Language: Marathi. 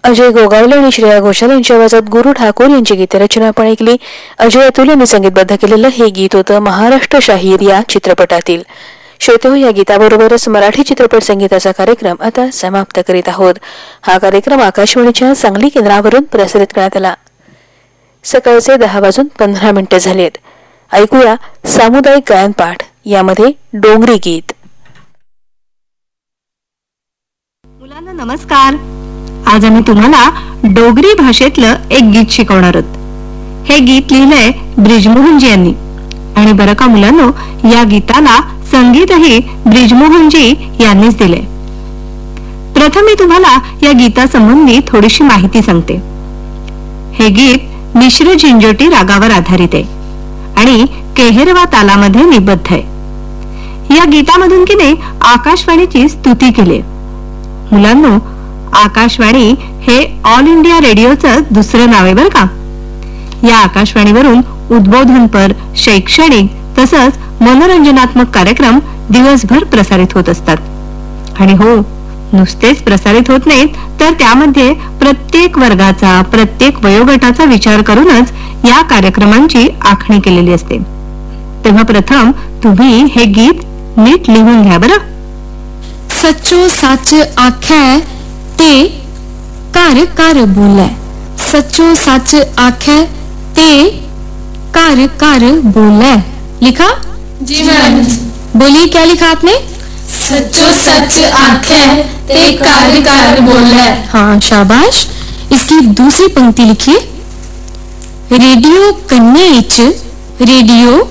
अजय गोगावले आणि श्रेया घोषाल यांच्या आवाजात गुरु ठाकूर यांची गीतरचना आपण ऐकली. अजय अतुल यांनी संगीतबद्ध केलेलं हे गीत होतं महाराष्ट्र शाहीर या चित्रपटातील. श्रोते हो, या गीताबरोबरच मराठी चित्रपट संगीताचा कार्यक्रम आता समाप्त करीत आहोत. हा कार्यक्रम आकाशवाणीच्या सांगली केंद्रावरून प्रसारित करण्यात आला. सकाळचे 10:15 झालेत. ऐकूया सामुदायिक गायन पाठ, यामध्ये डोंगरी गीत. मुलांना नमस्कार. आज आम्ही तुम्हाला डोगरी भाषेतलं एक गीत शिकवणार आहोत. हे गीत लिहिलंय ब्रिजमोहनजी यांनी. आणि बरं का मुलांनो, या गीताला संगीतही ब्रिजमोहनजी यांनीच दिले. प्रथम मी तुम्हाला या गीतासंबंधी थोडीशी माहिती सांगते. हे गीत मिश्र झिंजोटी रागावर आधारित आहे आणि केहरवा तालामध्ये निबद्ध आहे. या गीतामधून की नाही आकाशवाणीची स्तुती केली. मुलांनो, आकाशवाणी हे ऑल इंडिया रेडिओचं दुसरं नाव आहे बरं का. या आकाशवाणीवरून उद्बोधनपर, शैक्षणिक तसंच मनोरंजनात्मक कार्यक्रम दिवसभर प्रसारित होत असतात. आणि हो, नुसतेच प्रसारित होत नाहीत, तर त्यामध्ये प्रत्येक वर्गाचा, प्रत्येक वयोगटाचा विचार करूनच या कार्यक्रमांची आखणी केलेली असते. तेव्हा प्रथम तुम्ही हे गीत नीट लिहून घ्या बरं. सच्चो सच आखे ते कर कर बोले. सच्चो सच आखे ते कर कर बोले. लिखा? जी मैम. बोलिए, क्या लिखा आपने? सच्चो सच आखे ते कर कर बोले. हाँ, शाबाश. इसकी दूसरी पंक्ति लिखिए. रेडियो कन्ने इच रेडियो